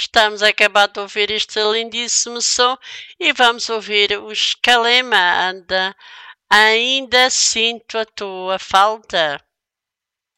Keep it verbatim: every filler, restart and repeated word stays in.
Estamos a acabar de ouvir este lindíssimo som e vamos ouvir os Kalema, anda, ainda sinto a tua falta.